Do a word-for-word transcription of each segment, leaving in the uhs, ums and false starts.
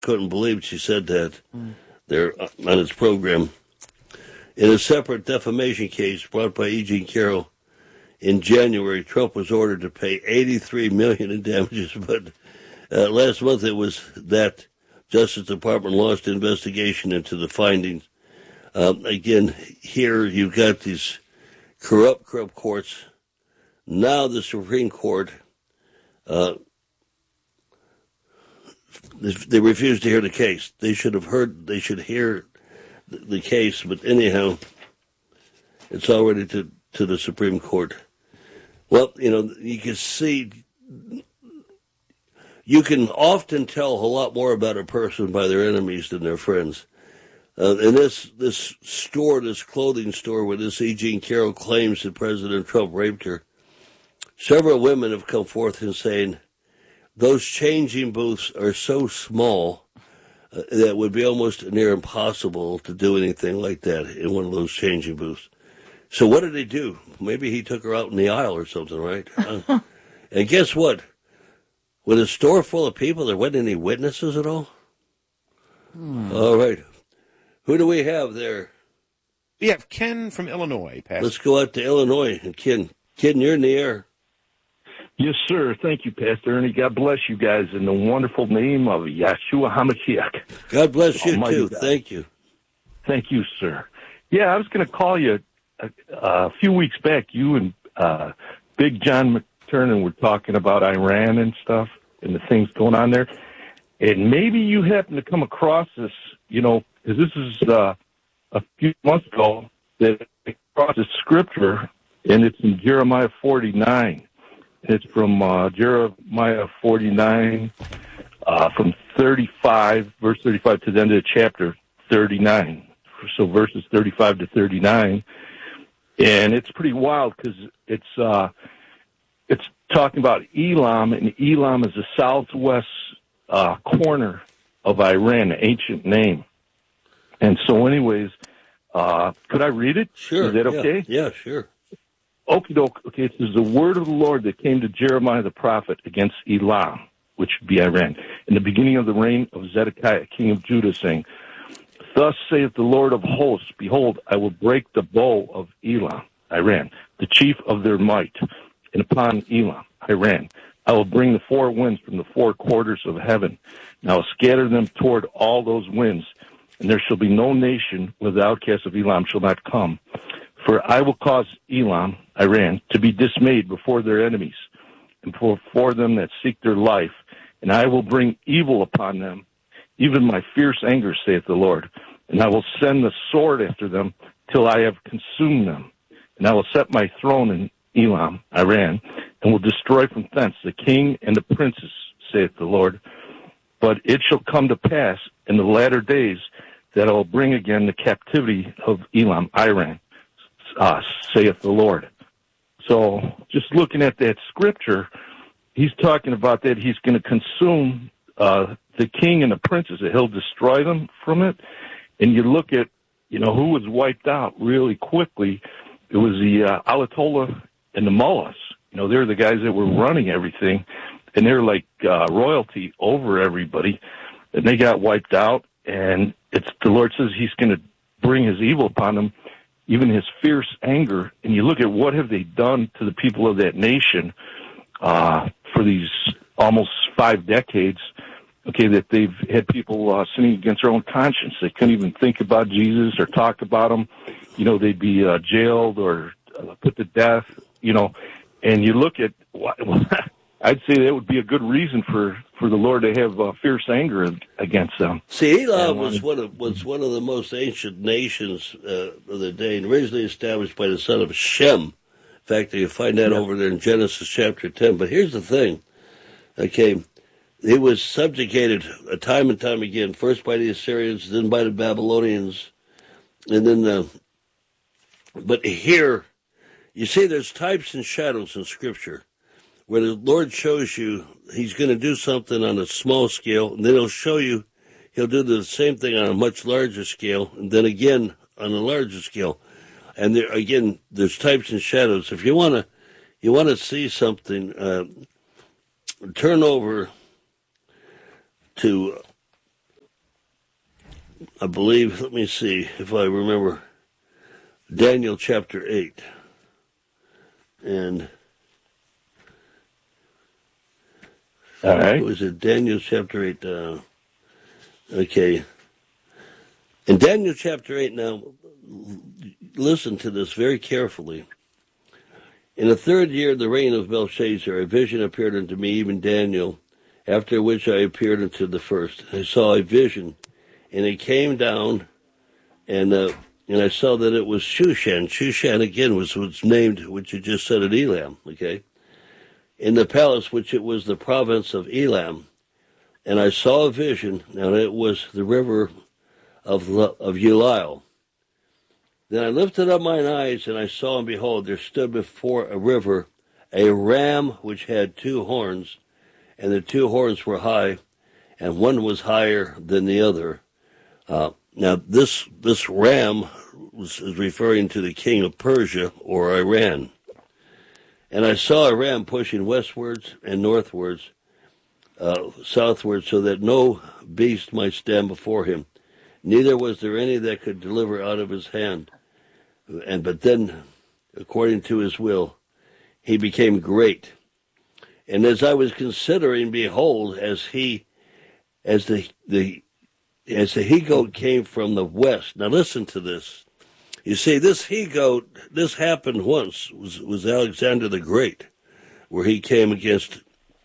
couldn't believe she said that mm. there on his program. In a separate defamation case brought by E. Jean Carroll in January, Trump was ordered to pay eighty-three million dollars in damages, but uh, last month it was that Justice Department launched an investigation into the findings. Um, again, here you've got these corrupt, corrupt courts. Now the Supreme Court, uh, they refuse to hear the case. They should have heard, they should hear the, the case, but anyhow, it's already to, to the Supreme Court. Well, you know, you can see, you can often tell a lot more about a person by their enemies than their friends. Uh, and this this store, this clothing store where this E. Jean Carroll claims that President Trump raped her, several women have come forth and saying those changing booths are so small uh, that it would be almost near impossible to do anything like that in one of those changing booths. So what did he do? Maybe he took her out in the aisle or something, right? Uh, and guess what? With a store full of people, there wasn't any witnesses at all? Hmm. All right. Who do we have there? We have Ken from Illinois, Pastor. Let's go out to Illinois. And Ken, Ken, you're in the air. Yes, sir. Thank you, Pastor Ernie. God bless you guys in the wonderful name of Yeshua HaMashiach. God bless you, Almighty too. God. Thank you. Thank you, sir. Yeah, I was going to call you a, a few weeks back. You and uh, Big John McTernan were talking about Iran and stuff and the things going on there. And maybe you happen to come across this, you know, because this is uh, a few months ago that I crossed a scripture, and it's in Jeremiah forty-nine. It's from uh, Jeremiah forty-nine, uh, from thirty-five, verse thirty-five to the end of the chapter thirty-nine. So verses thirty-five to thirty-nine, and it's pretty wild because it's uh, it's talking about Elam, and Elam is the southwest uh, corner of Iran, an ancient name. And so, anyways, uh, could I read it? Sure. Is that okay? Yeah, yeah sure. Okie doke. Okay, it says, the word of the Lord that came to Jeremiah the prophet against Elam, which would be Iran, in the beginning of the reign of Zedekiah, king of Judah, saying, Thus saith the Lord of hosts, behold, I will break the bow of Elam, Iran, the chief of their might, and upon Elam, Iran, I will bring the four winds from the four quarters of heaven, and I will scatter them toward all those winds, and there shall be no nation where the outcasts of Elam shall not come. For I will cause Elam, Iran, to be dismayed before their enemies, and before them that seek their life, and I will bring evil upon them, even my fierce anger, saith the Lord, and I will send the sword after them till I have consumed them, and I will set my throne in Elam, Iran, and will destroy from thence the king and the princes, saith the Lord. But it shall come to pass in the latter days that I will bring again the captivity of Elam, Iran, uh, saith the Lord. So just looking at that scripture, he's talking about that he's going to consume uh, the king and the princes, that he'll destroy them from it. And you look at, you know, who was wiped out really quickly. It was the uh, Ayatollah and the mullahs. You know, they're the guys that were running everything, and they're like uh, royalty over everybody. And they got wiped out, and it's the Lord says he's going to bring his evil upon them, even his fierce anger. And you look at what have they done to the people of that nation uh, for these almost five decades, okay, that they've had people uh, sinning against their own conscience. They couldn't even think about Jesus or talk about him. You know, they'd be uh, jailed or uh, put to death, you know. And you look at, I'd say that would be a good reason for, for the Lord to have uh, fierse anger against them. See, Elam was one of was one of the most ancient nations uh, of the day, and originally established by the son of Shem. In fact, you find that yeah. over there in Genesis chapter ten. But here's the thing, okay, he was subjugated a time and time again, first by the Assyrians, then by the Babylonians, and then the. But here, you see, there's types and shadows in Scripture, where the Lord shows you he's going to do something on a small scale, and then he'll show you he'll do the same thing on a much larger scale, and then again on a larger scale. And there, again, there's types and shadows. If you want to, you want to see something, uh, turn over to I believe, let me see if I remember, Daniel chapter eight. And all right. was it Daniel chapter eight? Uh, okay. In Daniel chapter eight, now, listen to this very carefully. In the third year of the reign of Belshazzar, a vision appeared unto me, even Daniel, after which I appeared unto the first. I saw a vision, and it came down, and uh, and I saw that it was Shushan. Shushan, again, was, was named, which you just said, at Elam, okay? In the palace, which it was the province of Elam. And I saw a vision, and it was the river of, of Ulai. Then I lifted up mine eyes, and I saw, and behold, there stood before a river a ram which had two horns, and the two horns were high, and one was higher than the other. Uh, now, this this ram was, is referring to the king of Persia, or Iran. And I saw a ram pushing westwards and northwards, uh, southwards, so that no beast might stand before him. Neither was there any that could deliver out of his hand. And but then, according to his will, he became great. And as I was considering, behold, as he, as the the, as the he-goat came from the west. Now listen to this. You see, this he-goat, this happened once, was was Alexander the Great, where he came against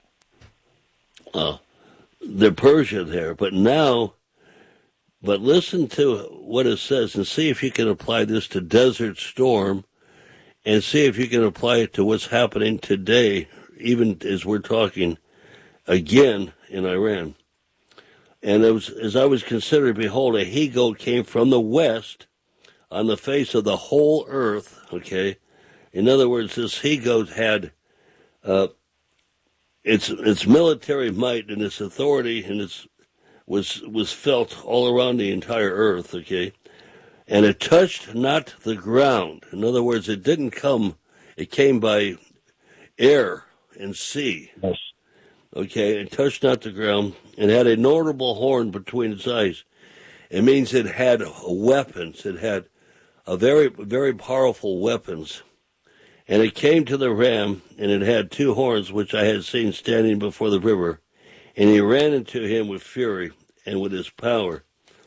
uh, the Persia there. But now. But listen to what it says and see if you can apply this to Desert Storm and see if you can apply it to what's happening today, even as we're talking again in Iran. And it was, as I was considering, behold, a he-goat came from the west on the face of the whole earth, okay? In other words, this he-goat had uh, its its military might and its authority and its was was felt all around the entire earth, okay? And it touched not the ground. In other words, it didn't come, it came by air and sea. Yes. Okay, it touched not the ground and had a notable horn between its eyes. It means it had weapons. It had a very, very powerful weapons. And it came to the ram, and it had two horns, which I had seen standing before the river. And he ran into him with fury and with his power.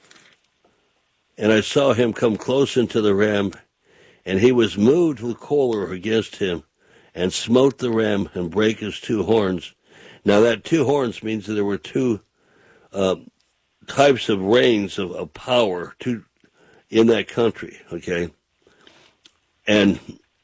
And I saw him come close into the ram, and he was moved with choler against him, and smote the ram and brake his two horns. Now that two horns means that there were two uh, types of reigns of, of power two, in that country, okay? And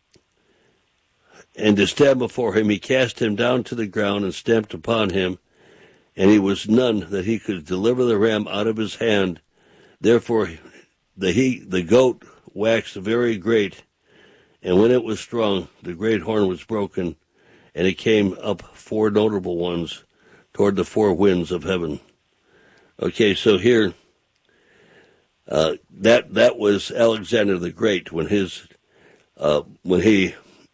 and to stand before him, he cast him down to the ground and stamped upon him, and he was none that he could deliver the ram out of his hand. Therefore the he the goat waxed very great, and when it was strong, the great horn was broken, and it came up four notable ones toward the four winds of heaven. Okay, so here, uh, that that was Alexander the Great when his uh, when he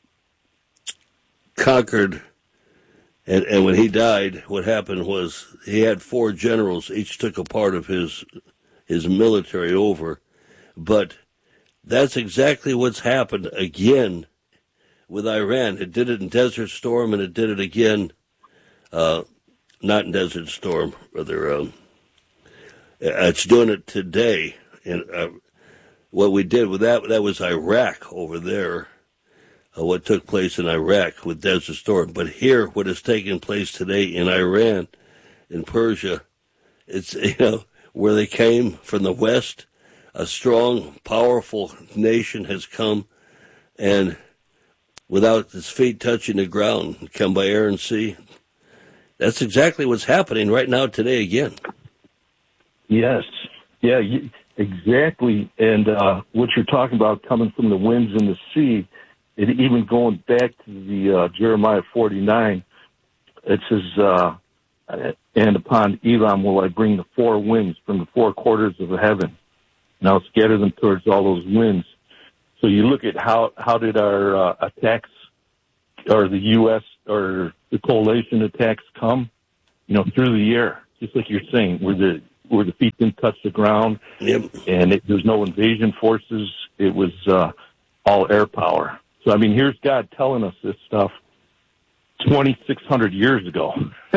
conquered. And, and when he died, what happened was he had four generals. Each took a part of his his military over. But that's exactly what's happened again with Iran. It did it in Desert Storm, and it did it again, uh, not in Desert Storm, rather. Um, it's doing it today. And uh, what we did with that, that was Iraq over there. Uh, what took place in Iraq with Desert Storm. But here, what is taking place today in Iran, in Persia, it's, you know, where they came from the west, a strong, powerful nation has come, and without its feet touching the ground, come by air and sea. That's exactly what's happening right now today again. Yes. Yeah, exactly. And uh, what you're talking about coming from the winds and the sea, it, even going back to the uh, Jeremiah forty-nine, it says, uh, and upon Elam will I bring the four winds from the four quarters of the heaven, and I'll scatter them towards all those winds. So you look at how, how did our uh, attacks, or the U S or the coalition attacks come? You know, through the air, just like you're saying, where the where the feet didn't touch the ground, Yep. and it, there's no invasion forces. It was uh, all air power. So, I mean, here's God telling us this stuff twenty-six hundred years ago.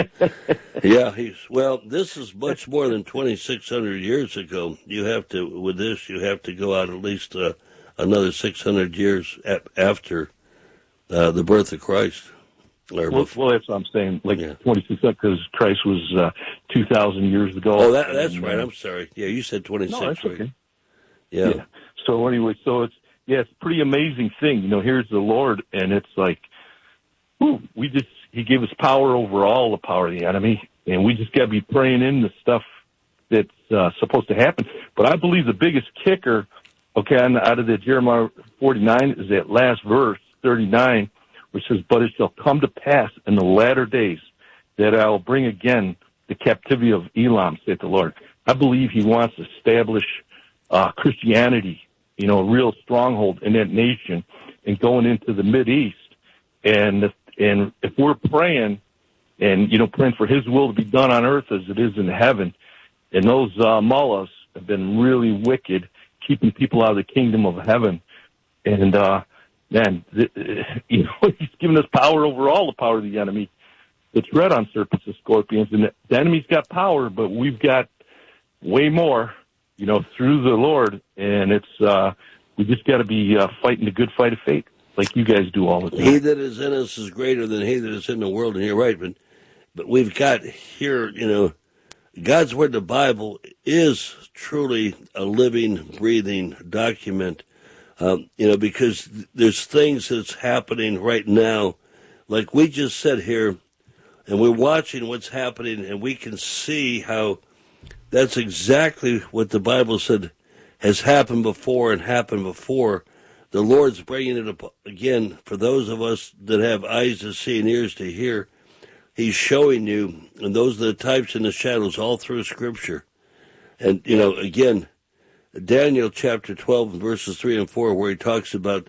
Yeah, he's well. This is much more than twenty-six hundred years ago. You have to, with this, you have to go out at least uh, another six hundred years ap- after uh, the birth of Christ. Or Well, before. well, that's what I'm saying, like Yeah. twenty-six hundred, because Christ was uh, two thousand years ago. Oh, that, that's And, right. uh, I'm sorry. Yeah, you said twenty-six, No, that's right? okay. Yeah. Yeah. So anyway, so it's, yeah, it's a pretty amazing thing. You know, here's the Lord, and it's like, whew, we just, he gave us power over all the power of the enemy, and we just got to be praying in the stuff that's uh, supposed to happen. But I believe the biggest kicker, okay, on, out of the Jeremiah forty-nine is that last verse, thirty-nine, which says, but it shall come to pass in the latter days that I will bring again the captivity of Elam, saith the Lord. I believe he wants to establish uh, Christianity, you know, a real stronghold in that nation, and going into the Mideast. And if, and if we're praying, and, you know, praying for his will to be done on earth as it is in heaven, and those uh, mullahs have been really wicked, keeping people out of the kingdom of heaven. And, uh, man, th- you know, he's given us power over all the power of the enemy. The tread on serpents and scorpions, and the enemy's got power, but we've got way more, you know, through the Lord, and it's, uh, we just got to be uh, fighting the good fight of faith, like you guys do all the time. He that is in us is greater than he that is in the world, and you're right, but, but we've got here, you know, God's Word, the Bible, is truly a living, breathing document, um, you know, because there's things that's happening right now, like we just said here, and we're watching what's happening, and we can see how that's exactly what the Bible said has happened before and happened before. The Lord's bringing it up again for those of us that have eyes to see and ears to hear. He's showing you, and those are the types and the shadows all through Scripture. And, you know, again, Daniel chapter twelve, verses three and four, where he talks about,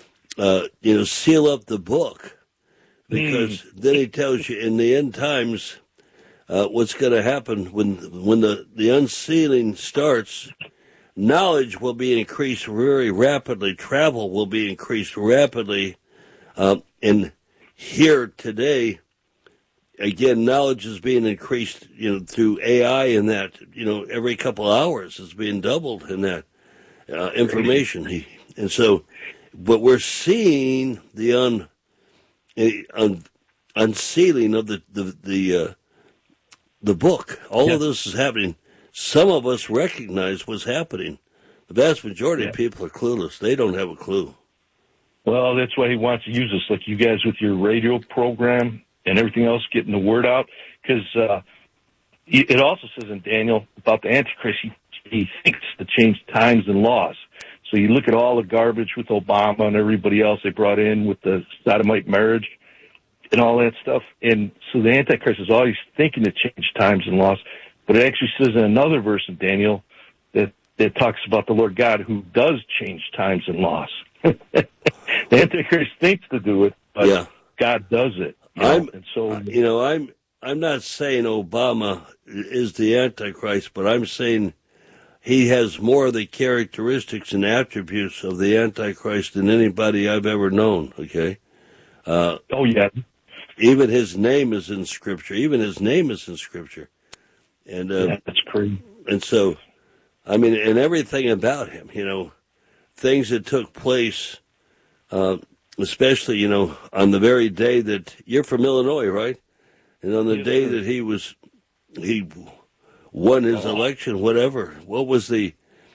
uh, you know, seal up the book. Because mm. then he tells you in the end times uh, what's going to happen when when the, the unsealing starts. Knowledge will be increased very rapidly. Travel will be increased rapidly. Um, and here today, again, knowledge is being increased, you know, through A I and that, you know, every couple hours is being doubled in that uh, information. And so, but we're seeing the un, un unsealing of the the the, uh, the book. All yeah. of this is happening. Some of us recognize what's happening. The vast majority yeah. of people are clueless. They don't have a clue. Well, that's why he wants to use us, like you guys with your radio program and everything else, getting the word out. Because uh, it also says in Daniel about the Antichrist, he, he thinks to change times and laws. So you look at all the garbage with Obama and everybody else they brought in with the sodomite marriage and all that stuff. And so the Antichrist is always thinking to change times and laws. But it actually says in another verse of Daniel that, that talks about the Lord God who does change times and laws. The Antichrist thinks to do it, but yeah. God does it. You know? I'm, and so, you know, I'm I'm not saying Obama is the Antichrist, but I'm saying he has more of the characteristics and attributes of the Antichrist than anybody I've ever known. Okay. Uh, oh yeah. Even his name is in Scripture. Even his name is in Scripture. And uh, yeah, that's crazy. And so, I mean, and everything about him, you know, things that took place, uh, especially, you know, on the very day that you're from Illinois, right? And on the yes, day sir. that he was, he won his oh. election, whatever. What was the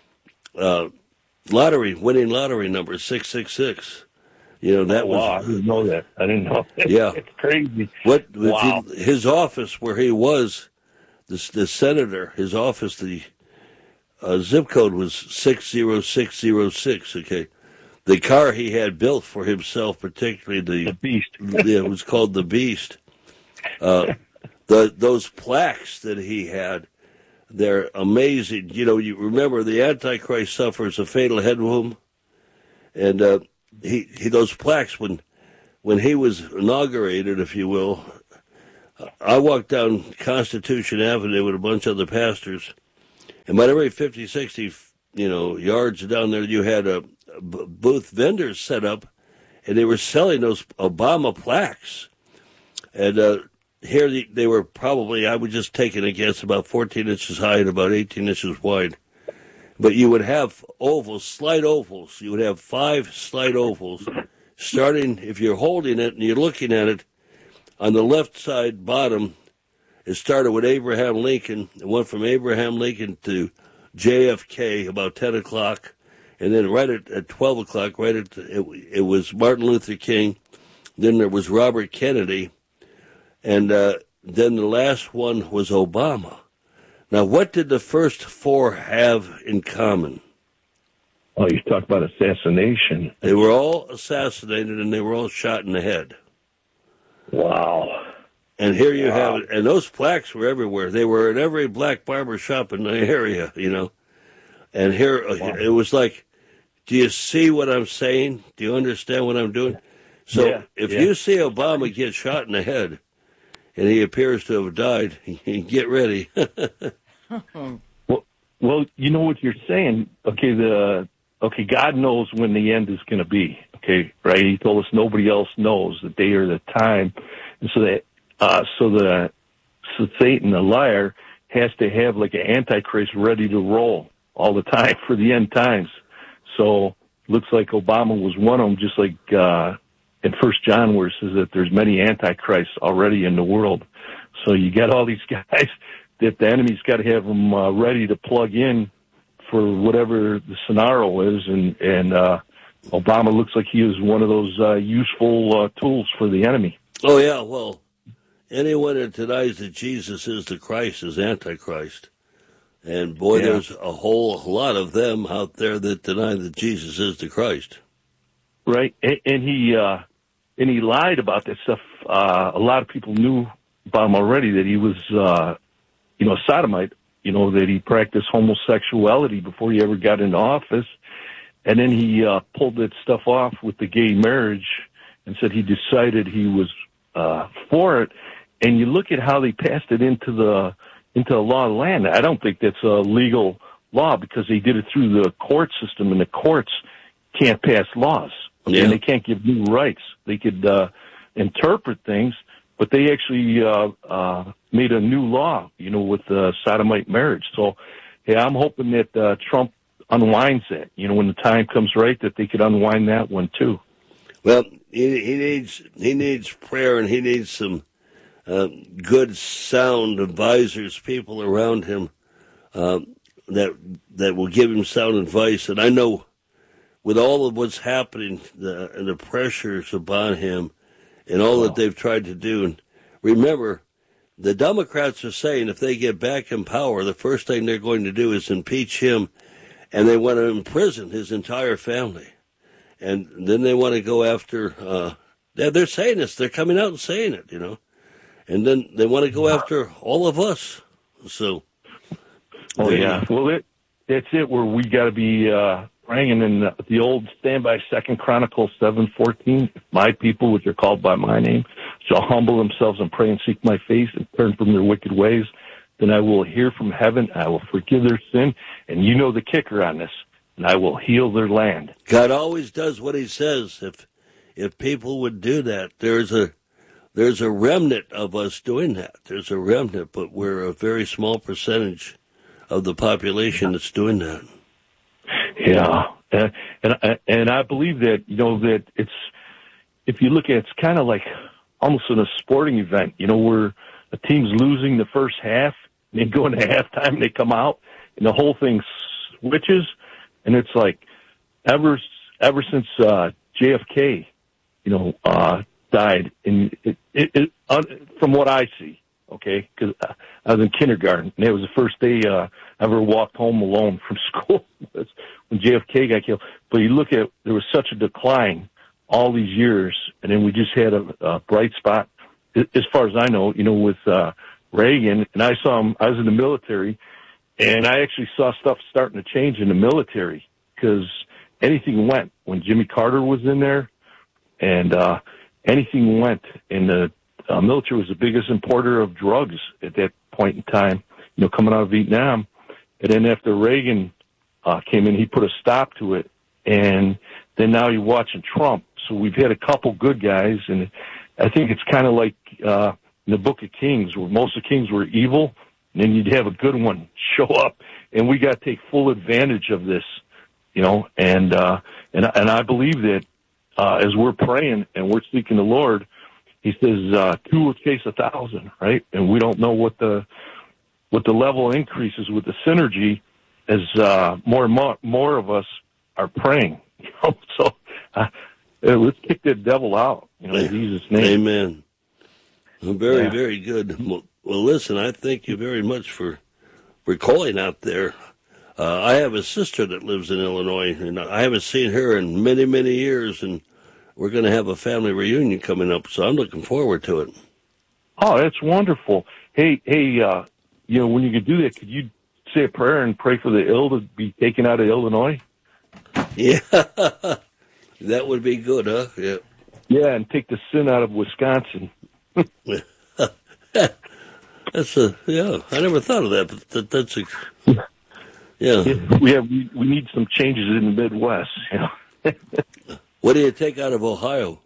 uh, lottery, winning lottery number? six six six. You know, that oh, was. Wow, I didn't know that. I didn't know that. Yeah. It's crazy. What, wow. He, his office where he was, the, the senator, his office, the uh, zip code was six zero six zero six, okay? The car he had built for himself, particularly the, the Beast, yeah, it was called the Beast. Uh, the those plaques that he had, they're amazing. You know, you remember the Antichrist suffers a fatal head wound, and uh, he he those plaques when when he was inaugurated, if you will. I walked down Constitution Avenue with a bunch of other pastors, And about every fifty, sixty, you know, yards down there, you had a, a booth vendors set up, and they were selling those Obama plaques. And uh, here they, they were probably, I was just taking a guess, about fourteen inches high and about eighteen inches wide. But you would have ovals, slight ovals. You would have five slight ovals, starting, if you're holding it and you're looking at it, on the left side bottom, it started with Abraham Lincoln. It went from Abraham Lincoln to J F K about ten o'clock. And then right at, at twelve o'clock, right at, it, it was Martin Luther King. Then there was Robert Kennedy. And uh, then the last one was Obama. Now, what did the first four have in common? Oh, you talk about assassination. They were all assassinated, and they were all shot in the head. Wow. And here you wow. have it. And those plaques were everywhere. They were in every black barber shop in the area, you know. And here, wow. It was like, do you see what I'm saying? Do you understand what I'm doing? So yeah, if yeah. you see Obama get shot in the head, and he appears to have died, get ready. well, well, you know what you're saying. Okay, the okay, God knows when the end is going to be. Okay, right? He told us nobody else knows the day or the time, and so that uh, so the so Satan, the liar, has to have like an antichrist ready to roll all the time for the end times. So looks like Obama was one of them, just like uh, in First John, where it says that there's many antichrists already in the world. So you got all these guys that the enemy's got to have them uh, ready to plug in for whatever the scenario is, and and uh, Obama looks like he is one of those uh, useful uh, tools for the enemy. Oh yeah, well, anyone that denies that Jesus is the Christ is Antichrist. And boy, yeah. There's a whole lot of them out there that deny that Jesus is the Christ. Right, and, and he uh, and he lied about that stuff. Uh, a lot of people knew about him already, that he was, uh, you know, a sodomite. You know, that he practiced homosexuality before he ever got into office, and then he uh, pulled that stuff off with the gay marriage and said he decided he was uh, for it. And you look at how they passed it into the into the law of the land. I don't think that's a legal law because they did it through the court system, and the courts can't pass laws. Okay? Yeah. And they can't give new rights. They could uh, interpret things, but they actually uh, uh, made a new law, you know, with uh, sodomite marriage. So, yeah, I'm hoping that uh, Trump unwinds that. You know, when the time comes right, that they could unwind that one too. Well, he, he needs he needs prayer, and he needs some uh, good, sound advisors, people around him uh, that that will give him sound advice. And I know, with all of what's happening, the, and the pressures upon him, and all that they've tried to do. And remember, the Democrats are saying if they get back in power, the first thing they're going to do is impeach him, and they want to imprison his entire family. And then they want to go after, uh, they're, they're saying this, they're coming out and saying it, you know. And then they want to go after all of us. So. Oh, yeah. Well, it, that's it, where we got to be uh, praying in the, the old standby Second Chronicles seven fourteen. My people, which are called by my name, shall humble themselves and pray and seek my face and turn from their wicked ways. Then I will hear from heaven. I will forgive their sin. And you know the kicker on this. And I will heal their land. God always does what he says. If if people would do that, there's a there's a remnant of us doing that. There's a remnant, but we're a very small percentage of the population that's doing that. Yeah, and and, and I believe that, you know, that it's, if you look at it, it's kind of like almost in a sporting event, you know, where a team's losing the first half, and they go into halftime, and they come out, and the whole thing switches, and it's like ever ever since uh, J F K, you know, uh, died, and it, it, it, uh, from what I see. Okay, because I was in kindergarten, and it was the first day uh, I ever walked home alone from school was when J F K got killed. But you look at, there was such a decline all these years, and then we just had a, a bright spot, as far as I know, you know, with uh, Reagan. And I saw him, I was in the military, and I actually saw stuff starting to change in the military, because anything went. When Jimmy Carter was in there, and uh, anything went in the Uh, military was the biggest importer of drugs at that point in time, you know, coming out of Vietnam. And then after Reagan uh, came in, he put a stop to it. And then now you're watching Trump. So we've had a couple good guys, and I think it's kind of like uh, in the Book of Kings, where most of the kings were evil, and then you'd have a good one show up, and we got to take full advantage of this, you know. And uh, and and I believe that uh, as we're praying and we're seeking the Lord, He says uh, two will chase a thousand, right? And we don't know what the what the level increases with the synergy as uh, more and more more of us are praying. You know? So uh, let's kick that devil out, you know, in Jesus' name. Amen. Well, very, Yeah. very good. Well, well, listen, I thank you very much for, for calling out there. Uh, I have a sister that lives in Illinois, and I haven't seen her in many, many years, and we're going to have a family reunion coming up, so I'm looking forward to it. Oh, that's wonderful. Hey, hey, uh, you know, when you could do that, could you say a prayer and pray for the ill to be taken out of Illinois? Yeah, that would be good, huh? Yeah. Yeah, and take the sin out of Wisconsin. That's a, yeah, I never thought of that, but that, that's a, yeah. Yeah, we have we, we need some changes in the Midwest. You know? What do you take out of Ohio?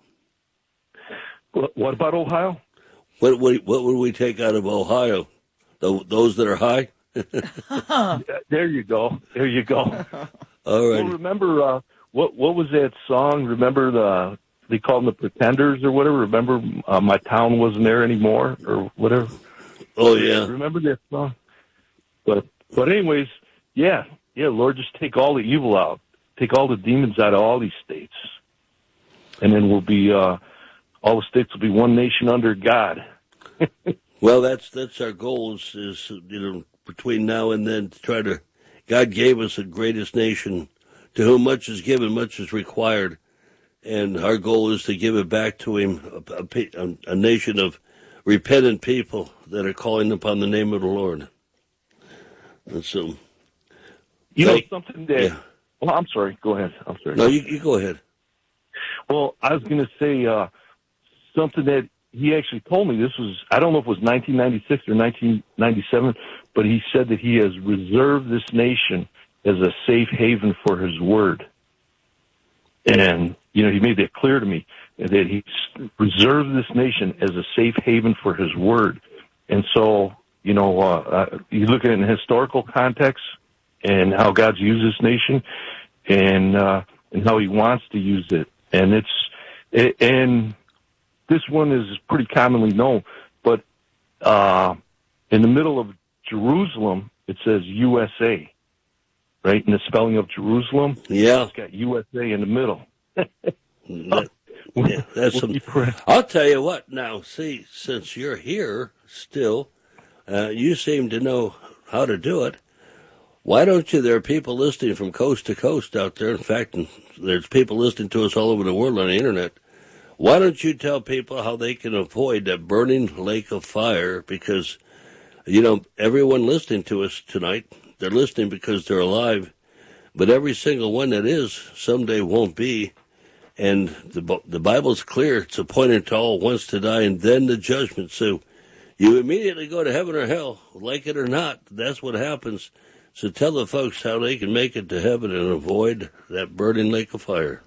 What, what about Ohio? What, what what would we take out of Ohio? Tho- Those that are high? Yeah, there you go. There you go. All Well, right. remember uh, what what was that song? Remember the they called them the Pretenders or whatever. Remember uh, My Town Wasn't There Anymore or whatever. Oh, yeah. Remember that song? But but anyways, yeah, yeah. Lord, just take all the evil out, take all the demons out of all these states, and then we'll be uh, all the states will be one nation under God. Well, that's that's our goal is, is, you know, between now and then to try to, God gave us the greatest nation, to whom much is given, much is required. And our goal is to give it back to him, a, a, a nation of repentant people that are calling upon the name of the Lord. And so, You know Thank- something that? yeah. Well, I'm sorry. Go ahead. I'm sorry. No, you, you go ahead. Well, I was going to say uh, something that he actually told me. This was, I don't know if it was nineteen ninety-six or nineteen ninety-seven, but he said that he has reserved this nation as a safe haven for his word. And, you know, he made that clear to me, that he's reserved this nation as a safe haven for his word. And so, you know, uh, uh, you look at it in historical context and how God's used this nation and, uh, and how he wants to use it. And it's, and this one is pretty commonly known, but, uh, in the middle of Jerusalem, it says U S A, right? In the spelling of Jerusalem, Yeah. it's got U S A in the middle. That- yeah, that's We'll some, keep praying. I'll tell you what, now, see, since you're here still, uh, you seem to know how to do it. Why don't you, there are people listening from coast to coast out there. In fact, there's people listening to us all over the world on the internet. Why don't you tell people how they can avoid that burning lake of fire? Because, you know, everyone listening to us tonight, they're listening because they're alive, but every single one that is someday won't be. And the the Bible's clear. It's appointed to all once to die and then the judgment. So you immediately go to heaven or hell, like it or not. That's what happens. So tell the folks how they can make it to heaven and avoid that burning lake of fire.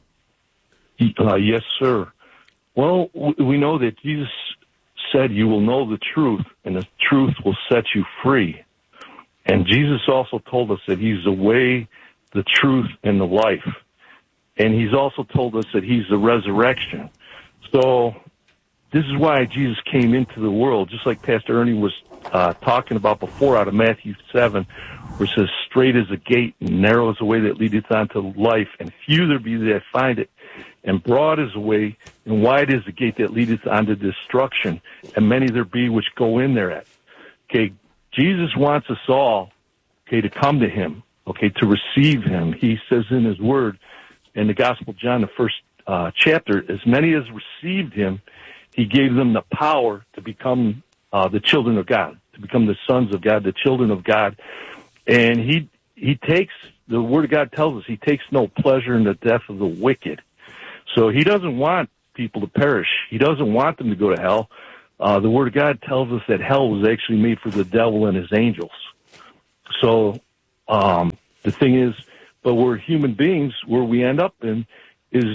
Uh, yes, sir. Well, w- we know that Jesus said, you will know the truth, and the truth will set you free. And Jesus also told us that he's the way, the truth, and the life. And he's also told us that he's the resurrection. So this is why Jesus came into the world, just like Pastor Ernie was uh, talking about before out of Matthew seven, where it says, straight is the gate, and narrow is the way that leadeth unto life, and few there be that find it. And broad is the way, and wide is the gate that leadeth unto destruction, and many there be which go in thereat. Okay, Jesus wants us all, okay, to come to him, okay, to receive him. He says in his word, in the Gospel of John, the first uh, chapter, as many as received him, he gave them the power to become uh, the children of God, to become the sons of God, the children of God. And he he takes, the Word of God tells us, he takes no pleasure in the death of the wicked. So he doesn't want people to perish. He doesn't want them to go to hell. Uh, the Word of God tells us that hell was actually made for the devil and his angels. So um, the thing is, but we're human beings. Where we end up in is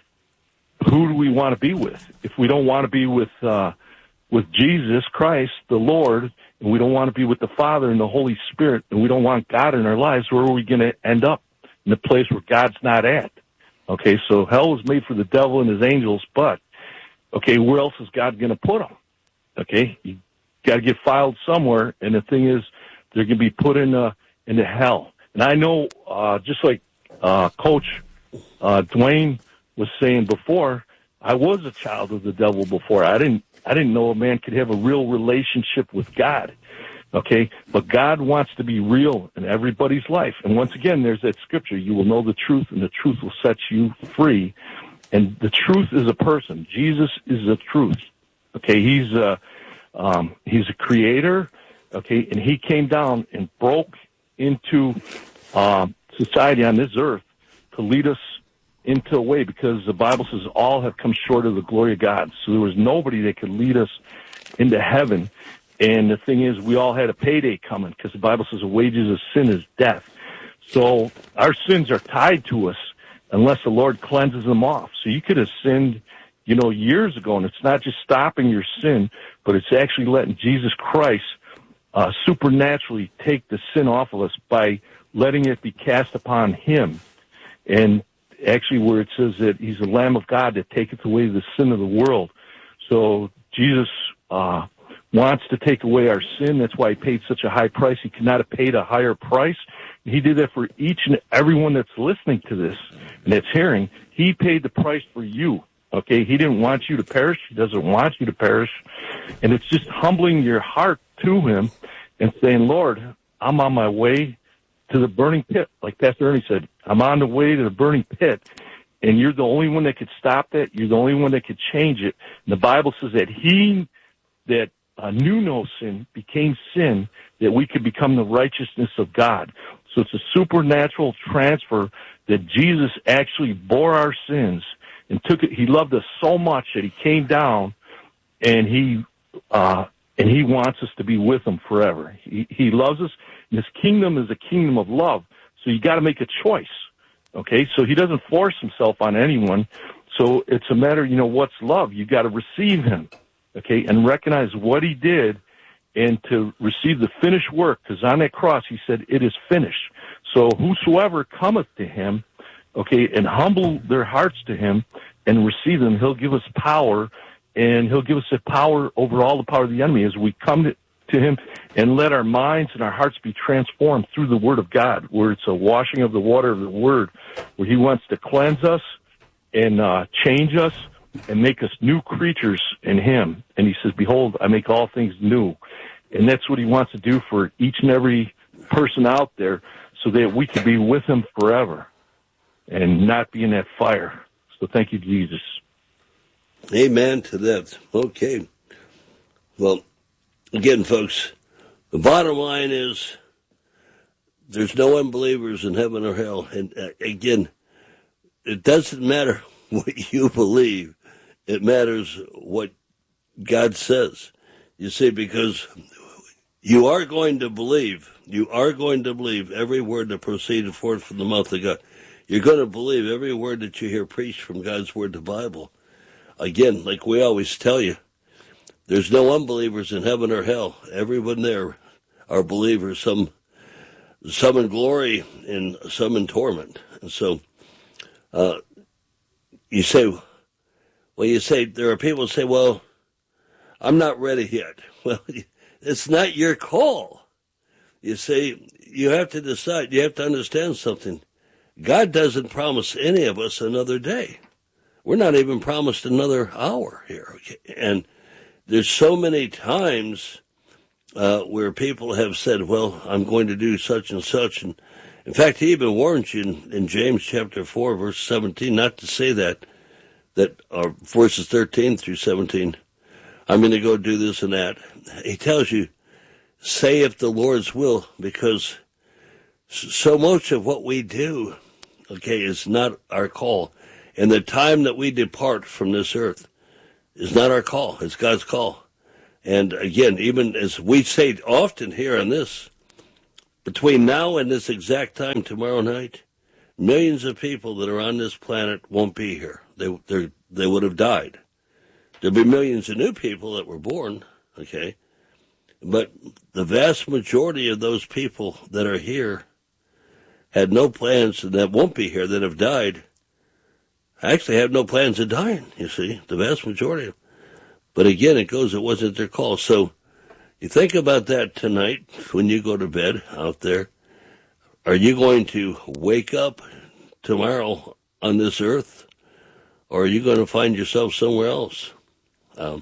who do we want to be with? If we don't want to be with uh, with Jesus Christ, the Lord, and we don't want to be with the Father and the Holy Spirit, and we don't want God in our lives, where are we going to end up? In a place where God's not at. Okay, so hell was made for the devil and his angels, but, okay, where else is God going to put them? Okay, you got to get filed somewhere, and the thing is, they're going to be put in, uh, into hell. And I know, uh, just like uh, Coach uh, Dwayne was saying before, I was a child of the devil before. I didn't, I didn't know a man could have a real relationship with God. Okay, but God wants to be real in everybody's life. And once again, there's that scripture, you will know the truth, and the truth will set you free. And the truth is a person. Jesus is the truth. Okay, he's a, um, he's a creator, okay, and he came down and broke into um, society on this earth to lead us into a way, because the Bible says all have come short of the glory of God. So there was nobody that could lead us into heaven. And the thing is, we all had a payday coming, because the Bible says the wages of sin is death. So our sins are tied to us unless the Lord cleanses them off. So you could have sinned, you know, years ago, and it's not just stopping your sin, but it's actually letting Jesus Christ uh, supernaturally take the sin off of us by letting it be cast upon him. And actually where it says that he's the Lamb of God that taketh away the sin of the world. So Jesus uh wants to take away our sin. That's why he paid such a high price. He could not have paid a higher price. He did that for each and everyone that's listening to this and that's hearing. He paid the price for you. Okay, he didn't want you to perish. He doesn't want you to perish. And it's just humbling your heart to him and saying, Lord, I'm on my way to the burning pit. Like Pastor Ernie said, I'm on the way to the burning pit. And you're the only one that could stop that. You're the only one that could change it. And the Bible says that he that Uh, knew no sin, became sin, that we could become the righteousness of God. So it's a supernatural transfer that Jesus actually bore our sins and took it. He loved us so much that he came down, and he uh, and he wants us to be with him forever. He, he loves us, and his kingdom is a kingdom of love. So you got to make a choice. Okay, so he doesn't force himself on anyone. So it's a matter, you know, what's love? You got to receive him. Okay, and recognize what he did, and to receive the finished work, because on that cross he said, it is finished. So whosoever cometh to him, okay, and humble their hearts to him and receive them, he'll give us power, and he'll give us the power over all the power of the enemy as we come to, to him and let our minds and our hearts be transformed through the word of God, where it's a washing of the water of the word, where he wants to cleanse us and uh, change us and make us new creatures in him. And he says, behold, I make all things new. And that's what he wants to do for each and every person out there, so that we can be with him forever and not be in that fire. So thank you, Jesus. Amen to that. Okay. Well, again, folks, the bottom line is there's no unbelievers in heaven or hell. And uh, again, it doesn't matter what you believe. It matters what God says. You see, because you are going to believe, you are going to believe every word that proceeded forth from the mouth of God. You're going to believe every word that you hear preached from God's word, the Bible. Again, like we always tell you, there's no unbelievers in heaven or hell. Everyone there are believers, some some in glory and some in torment. And so uh, you say, well, you say, there are people who say, well, I'm not ready yet. Well, it's not your call. You see, you have to decide, you have to understand something. God doesn't promise any of us another day. We're not even promised another hour here. Okay? And there's so many times uh, where people have said, well, I'm going to do such and such. And in fact, he even warns you in, in James chapter four, verse seventeen, not to say that, that are verses thirteen through seventeen, I'm going to go do this and that. He tells you, say if the Lord's will, because so much of what we do, okay, is not our call. And the time that we depart from this earth is not our call. It's God's call. And again, even as we say often here on this, between now and this exact time tomorrow night, millions of people that are on this planet won't be here. They they they would have died. There'll be millions of new people that were born, okay? But the vast majority of those people that are here had no plans, and that won't be here, that have died, actually have no plans of dying, you see, the vast majority. But again, it goes, it wasn't their call. So you think about that tonight when you go to bed out there. Are you going to wake up tomorrow on this earth, or are you going to find yourself somewhere else? Um,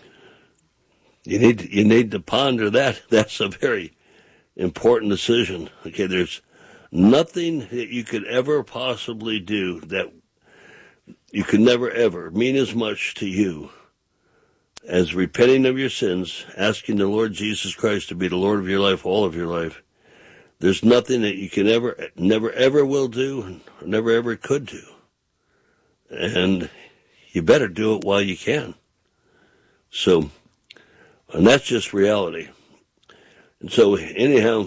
you need to, you need to ponder that. That's a very important decision. Okay, there's nothing that you could ever possibly do that you could never ever mean as much to you as repenting of your sins, asking the Lord Jesus Christ to be the Lord of your life, all of your life. There's nothing that you can ever, never ever will do, or never ever could do. And you better do it while you can. So, and that's just reality. And so, anyhow,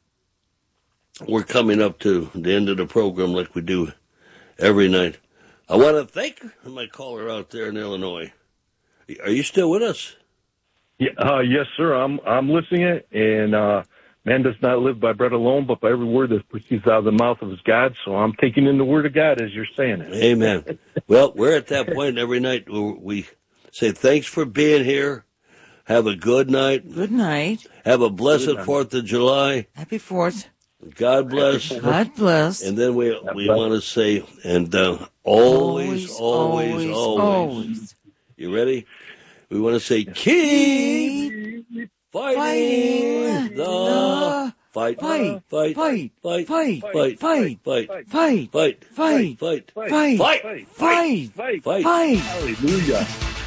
we're coming up to the end of the program like we do every night. I want to thank my caller out there in Illinois. Are you still with us? Yeah, uh, yes, sir. I'm I'm listening, and uh, man does not live by bread alone, but by every word that proceeds out of the mouth of his God. So I'm taking in the word of God as you're saying it. Amen. Well, we're at that point every night where we say thanks for being here. Have a good night. Good night. Have a blessed Fourth of July. Happy Fourth. God bless. God bless. And then we we want to say, and uh, always, always, always, always, always. You ready? We want to say, keep, keep fighting, fighting the fight, fight, fight, fight, fight, fight, fight, fight, fight, fight, fight, fight, fight, fight, fight, fight, fight, fight. Hallelujah.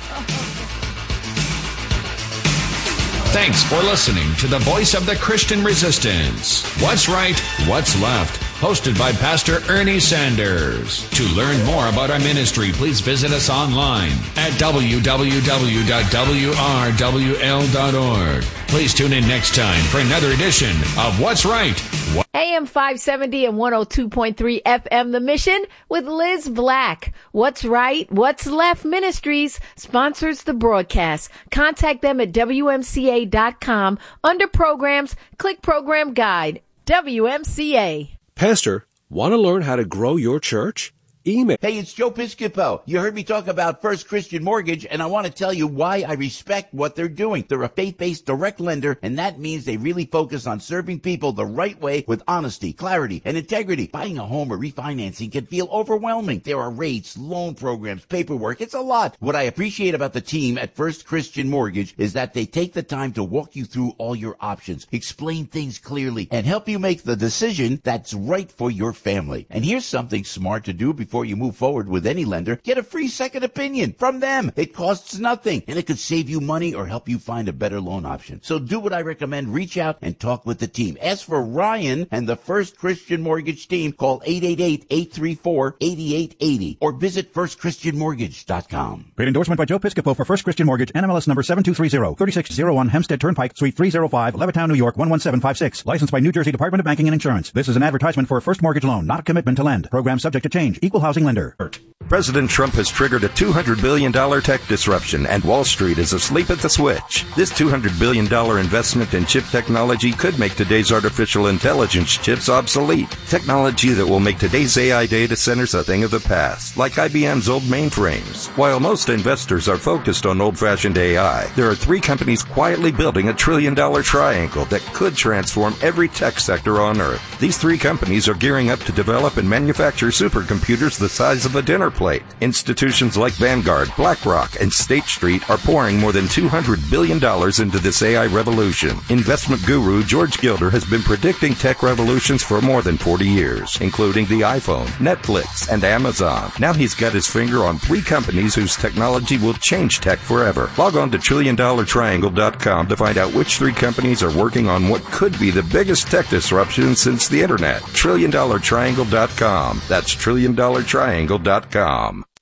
Thanks for listening to the Voice of the Christian Resistance. What's Right, What's Left? Hosted by Pastor Ernie Sanders. To learn more about our ministry, please visit us online at w w w dot w r w l dot org. Please tune in next time for another edition of What's Right. What- A M five seventy and one oh two point three F M The Mission with Liz Black. What's Right, What's Left Ministries sponsors the broadcast. Contact them at w m c a dot com. Under programs, click program guide. W M C A. Pastor, want to learn how to grow your church? Email. Hey, it's Joe Piscopo. You heard me talk about First Christian Mortgage, and I want to tell you why I respect what they're doing. They're a faith-based direct lender, and that means they really focus on serving people the right way with honesty, clarity, and integrity. Buying a home or refinancing can feel overwhelming. There are rates, loan programs, paperwork. It's a lot. What I appreciate about the team at First Christian Mortgage is that they take the time to walk you through all your options, explain things clearly, and help you make the decision that's right for your family. And here's something smart to do before Before you move forward with any lender, get a free second opinion from them. It costs nothing, and it could save you money or help you find a better loan option. So do what I recommend. Reach out and talk with the team. Ask for Ryan and the First Christian Mortgage team. Call eight eight eight, eight three four, eight eight eight zero or visit first christian mortgage dot com. Great endorsement by Joe Piscopo for First Christian Mortgage, N M L S number seven two three zero, thirty-six oh one Hempstead Turnpike, Suite three oh five, Levittown, New York, one one seven five six. Licensed by New Jersey Department of Banking and Insurance. This is an advertisement for a first mortgage loan, not a commitment to lend. Program subject to change. Equal housing lender. President Trump has triggered a two hundred billion dollars tech disruption, and Wall Street is asleep at the switch. This two hundred billion dollars investment in chip technology could make today's artificial intelligence chips obsolete. Technology that will make today's A I data centers a thing of the past, like I B M's old mainframes. While most investors are focused on old-fashioned A I, there are three companies quietly building a trillion-dollar triangle that could transform every tech sector on Earth. These three companies are gearing up to develop and manufacture supercomputers the size of a dinner plate. Institutions like Vanguard, BlackRock, and State Street are pouring more than two hundred billion dollars into this A I revolution. Investment guru George Gilder has been predicting tech revolutions for more than forty years, including the iPhone, Netflix, and Amazon. Now he's got his finger on three companies whose technology will change tech forever. Log on to trillion dollar triangle dot com to find out which three companies are working on what could be the biggest tech disruption since the internet. trillion dollar triangle dot com. That's trillion dollar triangle dot com.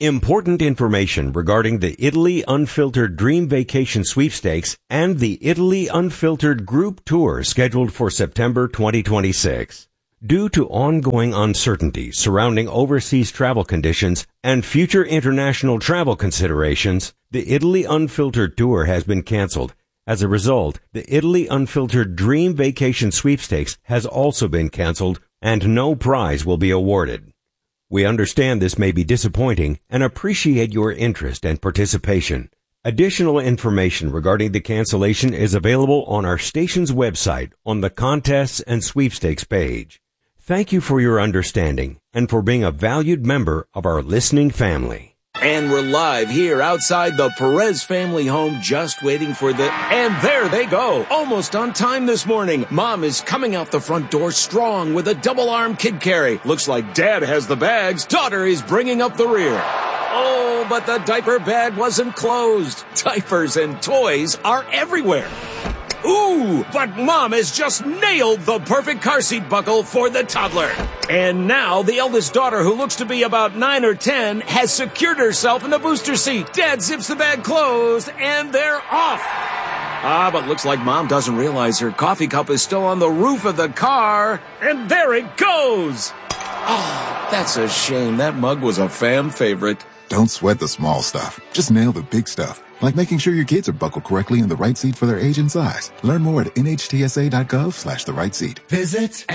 Important information regarding the Italy Unfiltered Dream Vacation Sweepstakes and the Italy Unfiltered Group Tour scheduled for September twenty twenty-six. Due to ongoing uncertainty surrounding overseas travel conditions and future international travel considerations, the Italy Unfiltered Tour has been canceled. As a result, the Italy Unfiltered Dream Vacation Sweepstakes has also been canceled, and no prize will be awarded. We understand this may be disappointing and appreciate your interest and participation. Additional information regarding the cancellation is available on our station's website on the Contests and Sweepstakes page. Thank you for your understanding and for being a valued member of our listening family. And we're live here outside the Perez family home, just waiting for the... And there they go, almost on time this morning. Mom is coming out the front door strong with a double-arm kid carry. Looks like Dad has the bags. Daughter is bringing up the rear. Oh, but the diaper bag wasn't closed. Diapers and toys are everywhere. Ooh, but Mom has just nailed the perfect car seat buckle for the toddler. And now the eldest daughter, who looks to be about nine or ten, has secured herself in the booster seat. Dad zips the bag closed, and they're off. Ah, but looks like Mom doesn't realize her coffee cup is still on the roof of the car. And there it goes. Oh, that's a shame. That mug was a fam favorite. Don't sweat the small stuff. Just nail the big stuff. Like making sure your kids are buckled correctly in the right seat for their age and size. Learn more at nhtsa.gov slash the right seat. Visit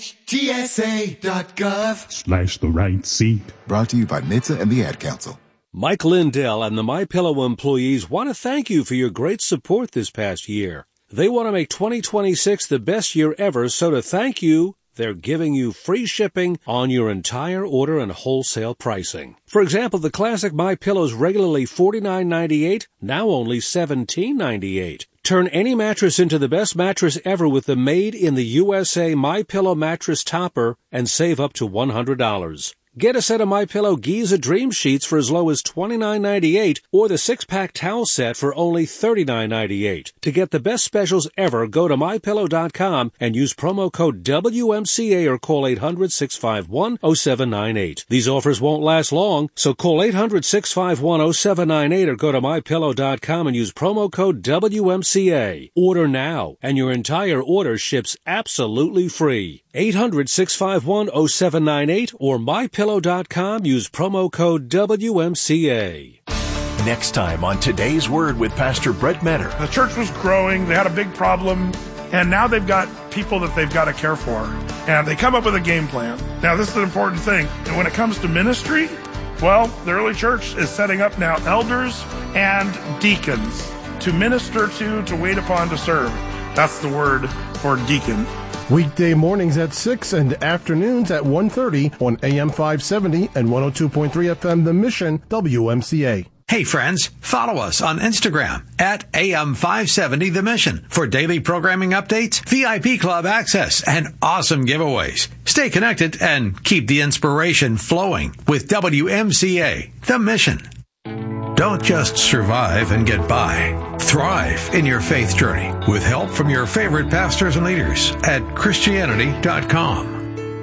nhtsa.gov slash the right seat. Brought to you by N H T S A and the Ad Council. Mike Lindell and the MyPillow employees want to thank you for your great support this past year. They want to make twenty twenty-six the best year ever, so to thank you, they're giving you free shipping on your entire order and wholesale pricing. For example, the classic MyPillow's regularly forty-nine ninety-eight, now only seventeen ninety-eight. Turn any mattress into the best mattress ever with the made in the U S A MyPillow mattress topper and save up to one hundred dollars. Get a set of MyPillow Giza Dream Sheets for as low as twenty-nine ninety-eight or the six-pack towel set for only thirty-nine ninety-eight. To get the best specials ever, go to my pillow dot com and use promo code W M C A or call eight hundred, six five one, oh seven nine eight. These offers won't last long, so call eight hundred, six five one, oh seven nine eight or go to my pillow dot com and use promo code W M C A. Order now, and your entire order ships absolutely free. eight hundred, six five one, oh seven nine eight or my pillow dot com. Use promo code W M C A. Next time on Today's Word with Pastor Brett Metter. The church was growing. They had a big problem. And now they've got people that they've got to care for. And they come up with a game plan. Now, this is an important thing. And when it comes to ministry, well, the early church is setting up now elders and deacons to minister to, to wait upon, to serve. That's the word for deacon. Weekday mornings at six and afternoons at one thirty on A M five seventy and one oh two point three F M The Mission, W M C A. Hey friends, follow us on Instagram at A M five seventy The Mission for daily programming updates, V I P club access, and awesome giveaways. Stay connected and keep the inspiration flowing with W M C A The Mission. Don't just survive and get by. Thrive in your faith journey with help from your favorite pastors and leaders at Christianity dot com.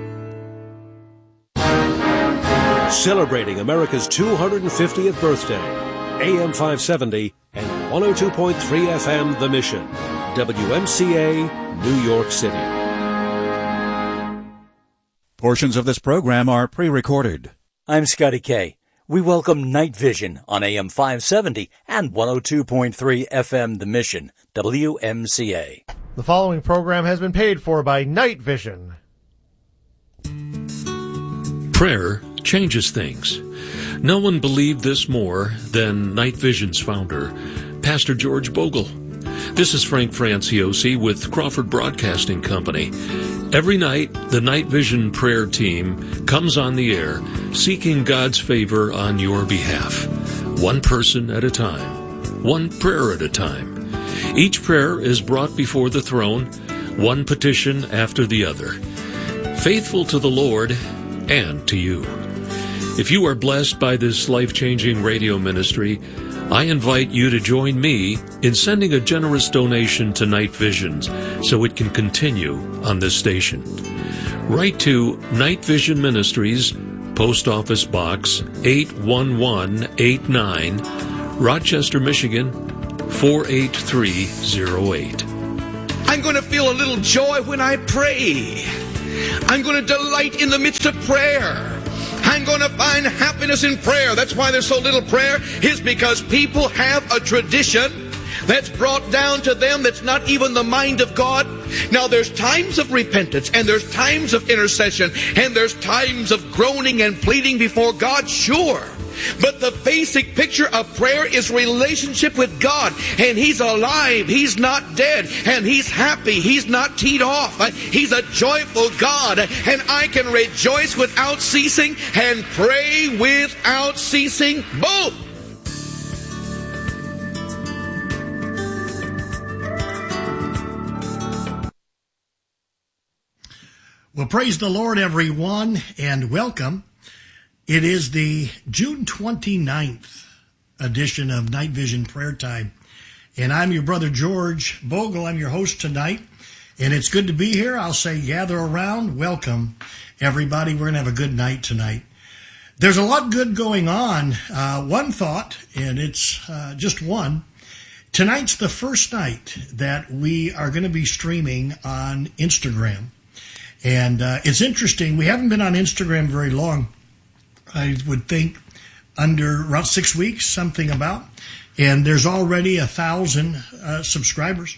Celebrating America's two hundred fiftieth birthday, A M five seventy and one oh two point three F M The Mission, W M C A, New York City. Portions of this program are pre-recorded. I'm Scotty K. We welcome Night Vision on A M five seventy and one oh two point three F M The Mission, W M C A. The following program has been paid for by Night Vision. Prayer changes things. No one believed this more than Night Vision's founder, Pastor George Bogle. This is Frank Franciosi with Crawford Broadcasting Company. Every night, the Night Vision prayer team comes on the air seeking God's favor on your behalf. One person at a time. One prayer at a time. Each prayer is brought before the throne, one petition after the other. Faithful to the Lord and to you. If you are blessed by this life-changing radio ministry, I invite you to join me in sending a generous donation to Night Visions so it can continue on this station. Write to Night Vision Ministries, Post Office Box eight one one eight nine, Rochester, Michigan four eight three zero eight. I'm going to feel a little joy when I pray. I'm going to delight in the midst of prayer. I'm going to find happiness in prayer. That's why there's so little prayer, is because people have a tradition that's brought down to them that's not even the mind of God. Now, there's times of repentance, and there's times of intercession, and there's times of groaning and pleading before God, sure. But the basic picture of prayer is relationship with God. And He's alive. He's not dead. And He's happy. He's not teed off. He's a joyful God. And I can rejoice without ceasing and pray without ceasing. Both. Well, praise the Lord, everyone, and welcome. It is the June twenty-ninth edition of Night Vision Prayer Time, and I'm your brother George Bogle. I'm your host tonight, and it's good to be here. I'll say gather around. Welcome, everybody. We're going to have a good night tonight. There's a lot good going on. Uh, one thought, and it's uh, just one. Tonight's the first night that we are going to be streaming on Instagram, and uh, it's interesting. We haven't been on Instagram very long. I would think under around six weeks, something about. And there's already a thousand uh, subscribers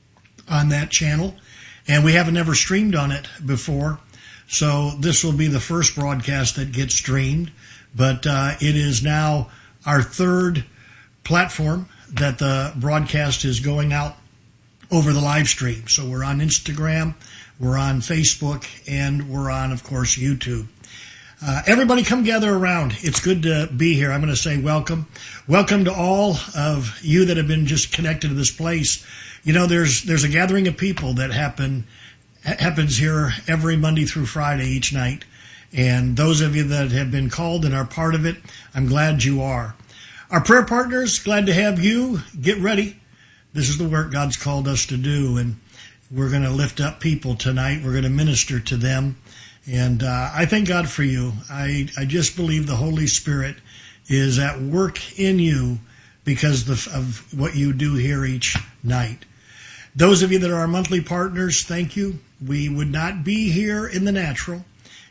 on that channel. And we haven't ever streamed on it before. So this will be the first broadcast that gets streamed. But uh, it is now our third platform that the broadcast is going out over the live stream. So we're on Instagram, we're on Facebook, and we're on, of course, YouTube. Uh, everybody come gather around. It's good to be here. I'm going to say welcome. Welcome to all of you that have been just connected to this place. You know, there's there's a gathering of people that happen happens here every Monday through Friday each night. And those of you that have been called and are part of it, I'm glad you are. Our prayer partners, glad to have you. Get ready. This is the work God's called us to do. And we're going to lift up people tonight. We're going to minister to them. And uh, I thank God for you. I, I just believe the Holy Spirit is at work in you because of, of what you do here each night. Those of you that are our monthly partners, thank you. We would not be here in the natural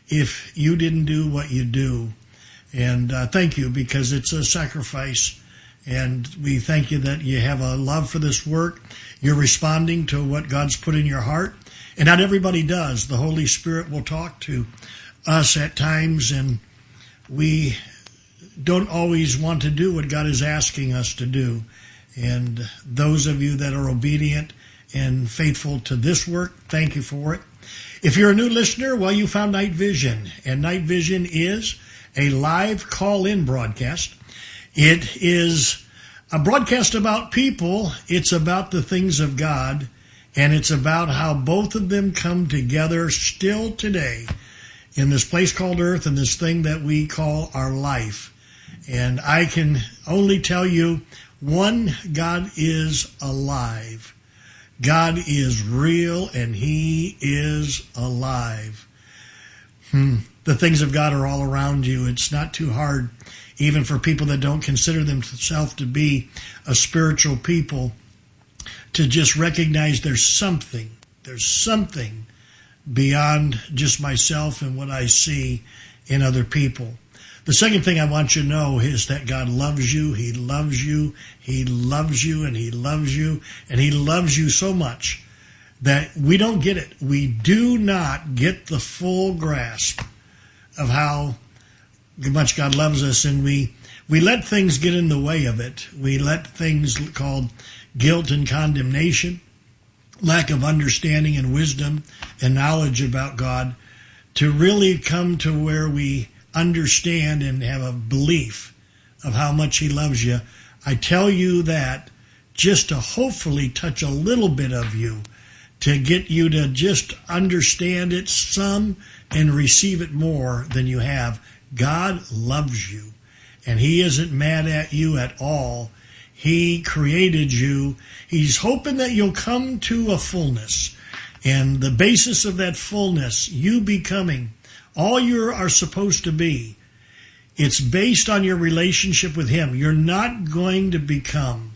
if you didn't do what you do. And uh, thank you, because it's a sacrifice. And we thank you that you have a love for this work. You're responding to what God's put in your heart. And not everybody does. The Holy Spirit will talk to us at times, and we don't always want to do what God is asking us to do. And those of you that are obedient and faithful to this work, thank you for it. If you're a new listener, well, you found Night Vision. And Night Vision is a live call-in broadcast. It is a broadcast about people. It's about the things of God. And it's about how both of them come together still today in this place called Earth and this thing that we call our life. And I can only tell you, one, God is alive. God is real, and He is alive. Hmm. The things of God are all around you. It's not too hard, even for people that don't consider themselves to be a spiritual people, to just recognize there's something, there's something beyond just myself and what I see in other people. The second thing I want you to know is that God loves you, He loves you, He loves you, and He loves you, and He loves you so much that we don't get it. We do not get the full grasp of how much God loves us, and we, we let things get in the way of it. We let things called guilt and condemnation, lack of understanding and wisdom and knowledge about God, to really come to where we understand and have a belief of how much He loves you. I tell you that just to hopefully touch a little bit of you, to get you to just understand it some and receive it more than you have. God loves you, and He isn't mad at you at all. He created you. He's hoping that you'll come to a fullness. And the basis of that fullness, you becoming all you are supposed to be, It's based on your relationship with Him. You're not going to become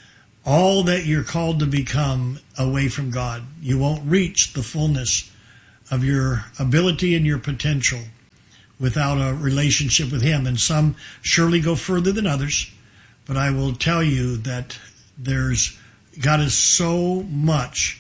all that you're called to become away from God. You won't reach the fullness of your ability and your potential without a relationship with Him. And some surely go further than others. But I will tell you that there's God is so much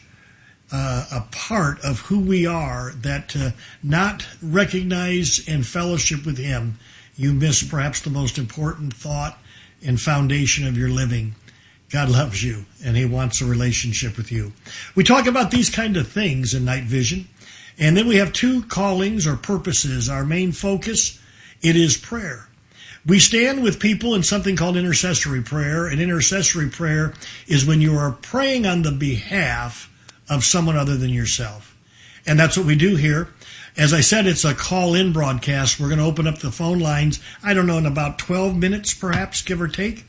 uh, a part of who we are that to not recognize and fellowship with Him, you miss perhaps the most important thought and foundation of your living. God loves you, and He wants a relationship with you. We talk about these kind of things in Night Vision. And then we have two callings or purposes. Our main focus, it is prayer. We stand with people in something called intercessory prayer. And intercessory prayer is when you are praying on the behalf of someone other than yourself. And that's what we do here. As I said, it's a call-in broadcast. We're going to open up the phone lines, I don't know, in about twelve minutes, perhaps, give or take.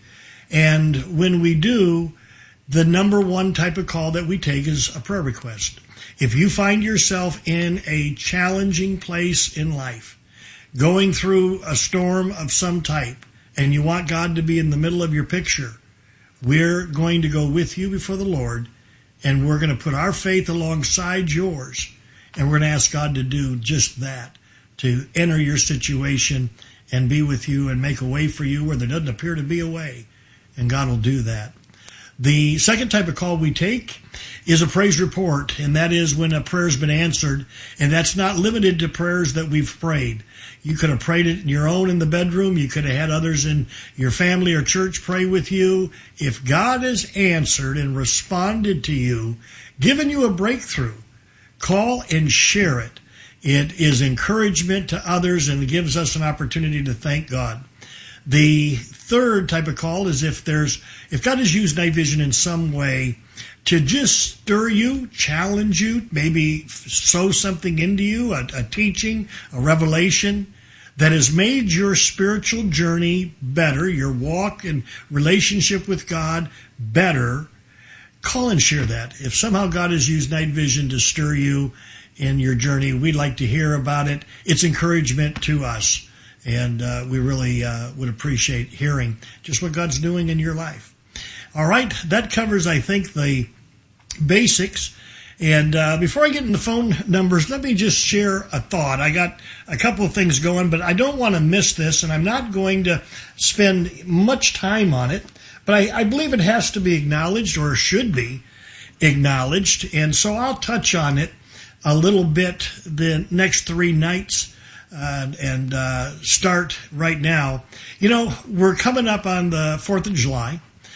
And when we do, the number one type of call that we take is a prayer request. If you find yourself in a challenging place in life, going through a storm of some type, and you want God to be in the middle of your picture, we're going to go with you before the Lord, and we're going to put our faith alongside yours, and we're going to ask God to do just that, to enter your situation and be with you and make a way for you where there doesn't appear to be a way, and God will do that. The second type of call we take is a praise report, and that is when a prayer's been answered, and that's not limited to prayers that we've prayed. You could have prayed it in your own in the bedroom. You could have had others in your family or church pray with you. If God has answered and responded to you, given you a breakthrough, call and share it. It is encouragement to others and gives us an opportunity to thank God. The third type of call is if there's if God has used Night Vision in some way to just stir you, challenge you, maybe sow something into you, a, a teaching, a revelation that has made your spiritual journey better, your walk and relationship with God better, call and share that. If somehow God has used Night Vision to stir you in your journey, we'd like to hear about it. It's encouragement to us. And uh, we really uh, would appreciate hearing just what God's doing in your life. All right, that covers, I think, the basics. And uh, before I get into phone numbers, let me just share a thought. I got a couple of things going, but I don't want to miss this, and I'm not going to spend much time on it. But I, I believe it has to be acknowledged, or should be acknowledged. And so I'll touch on it a little bit the next three nights. Uh, and uh, start right now. You know, we're coming up on the fourth of July,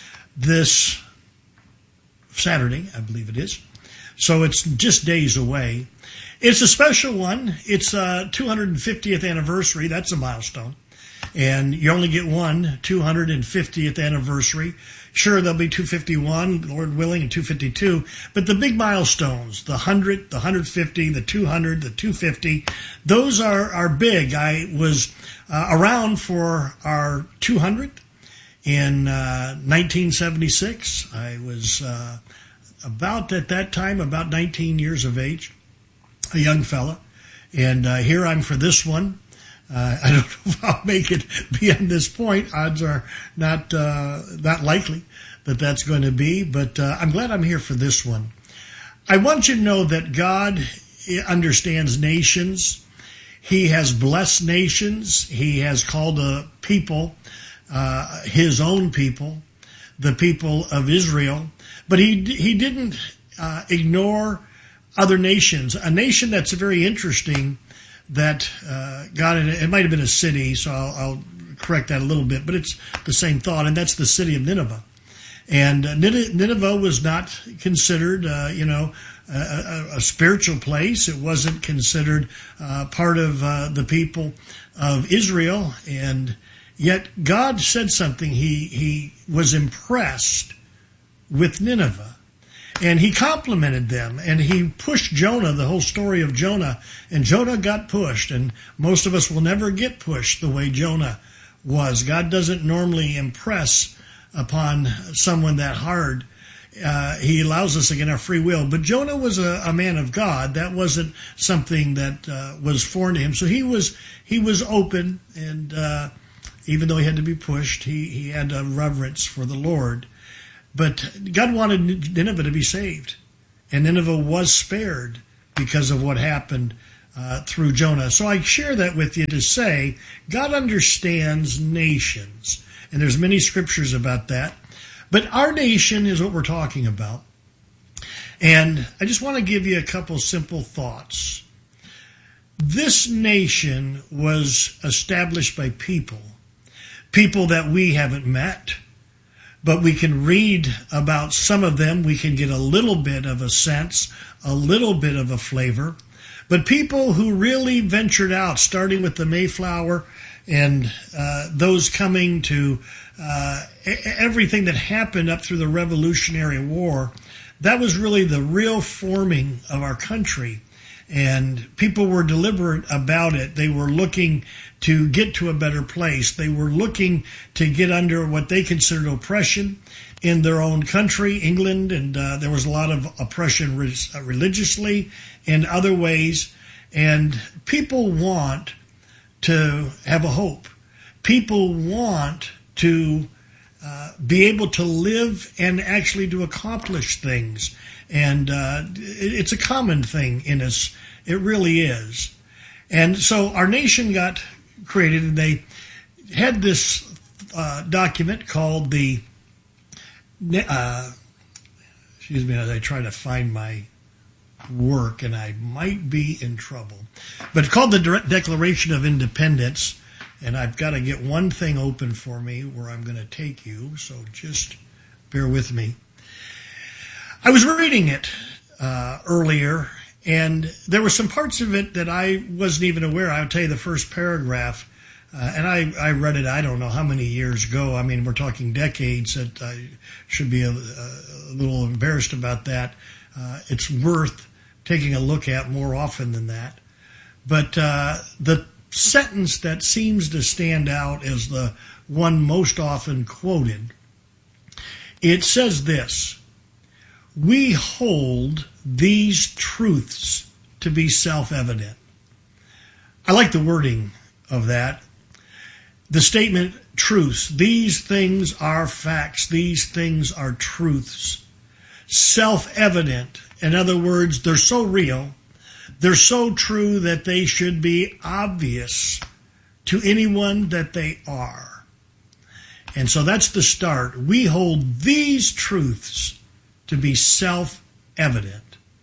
this Saturday, I believe it is. So it's just days away. It's a special one. It's a two hundred fiftieth anniversary. That's a milestone. And you only get one two hundred fiftieth anniversary. Sure, there'll be two fifty-one, Lord willing, and two fifty-two. But the big milestones, the one hundred, the one hundred fifty, the two hundred, the two fifty, those are, are big. I was uh, around for our two hundredth in uh, nineteen seventy-six. I was uh, about, at that time, about nineteen years of age, a young fella. And uh, here I'm for this one. Uh, I don't know if I'll make it beyond this point. Odds are not uh, not likely that that's going to be, but uh, I'm glad I'm here for this one. I want you to know that God understands nations. He has blessed nations. He has called a people, uh, His own people, the people of Israel. But He He didn't uh, ignore other nations. A nation that's very interesting. That uh, God, it might have been a city, so I'll, I'll correct that a little bit, but it's the same thought, and that's the city of Nineveh. And uh, Nineveh was not considered, uh, you know, a, a, a spiritual place. It wasn't considered uh, part of uh, the people of Israel, and yet God said something. He he was impressed with Nineveh. And He complimented them, and He pushed Jonah, the whole story of Jonah, and Jonah got pushed, and most of us will never get pushed the way Jonah was. God doesn't normally impress upon someone that hard. Uh, he allows us again our free will. But Jonah was a, a man of God. That wasn't something that uh, was foreign to him. So he was he was open, and uh, even though he had to be pushed, he, he had a reverence for the Lord. But God wanted Nineveh to be saved, and Nineveh was spared because of what happened uh, through Jonah. So I share that with you to say God understands nations, and there's many scriptures about that. But our nation is what we're talking about. And I just want to give you a couple simple thoughts. This nation was established by people, people that we haven't met, but we can read about some of them. We can get a little bit of a sense, a little bit of a flavor. But people who really ventured out, starting with the Mayflower and uh, those coming to uh, everything that happened up through the Revolutionary War, that was really the real forming of our country. And people were deliberate about it. They were looking to get to a better place. They were looking to get under what they considered oppression in their own country, England, and uh, there was a lot of oppression re- religiously and other ways. And people want to have a hope. People want to uh, be able to live and actually to accomplish things. And uh, it's a common thing in us. It really is. And so our nation got created, and they had this uh, document called the, uh, excuse me as I try to find my work, and I might be in trouble. But it's called the Declaration of Independence, and I've got to get one thing open for me where I'm going to take you, so just bear with me. I was reading it uh, earlier, and there were some parts of it that I wasn't even aware. I'll tell you the first paragraph, uh, and I, I read it I don't know how many years ago. I mean, we're talking decades. That I should be a, a little embarrassed about that. Uh, it's worth taking a look at more often than that. But uh, the sentence that seems to stand out as the one most often quoted, it says this: "We hold these truths to be self-evident." I like the wording of that. The statement, truths, these things are facts, these things are truths. Self-evident, in other words, they're so real, they're so true that they should be obvious to anyone that they are. And so that's the start. We hold these truths to be self-evident,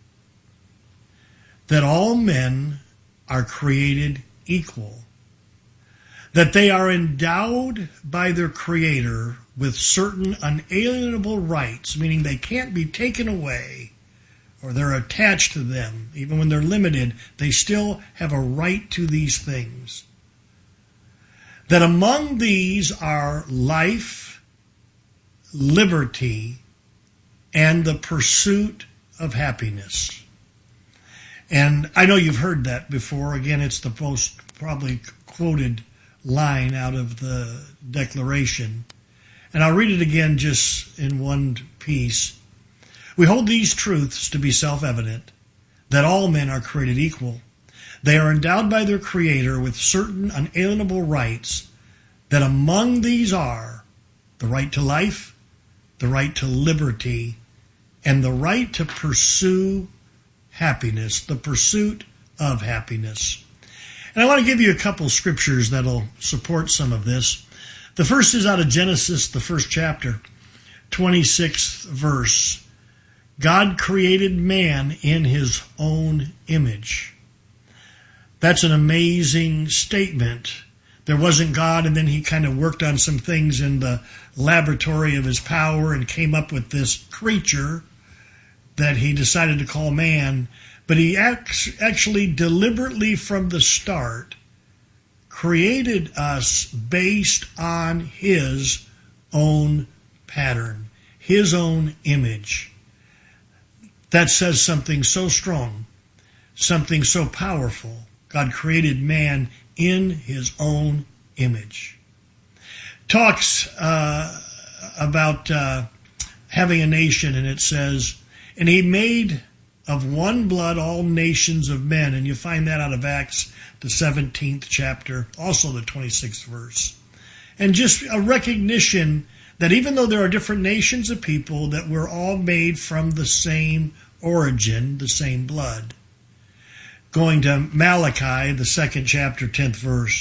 that all men are created equal, that they are endowed by their Creator with certain unalienable rights, meaning they can't be taken away or they're attached to them. Even when they're limited, they still have a right to these things. That among these are life, liberty, and the pursuit of happiness. And I know you've heard that before. Again, it's the most probably quoted line out of the Declaration. And I'll read it again just in one piece. "We hold these truths to be self-evident, that all men are created equal. They are endowed by their Creator with certain unalienable rights, that among these are the right to life, the right to liberty, and the right to pursue happiness, the pursuit of happiness." And I want to give you a couple scriptures that'll support some of this. The first is out of Genesis, the first chapter, twenty-sixth verse. "God created man in his own image." That's an amazing statement. There wasn't God, and then he kind of worked on some things in the laboratory of his power and came up with this creature that he decided to call man. But he actually deliberately from the start created us based on his own pattern, his own image. That says something so strong, something so powerful. God created man in his own image. Talks uh, about uh, having a nation, and it says, "And he made of one blood all nations of men." And you find that out of Acts, the seventeenth chapter, also the twenty-sixth verse. and just a recognition that even though there are different nations of people, that we're all made from the same origin, the same blood. Going to Malachi, the second chapter, tenth verse.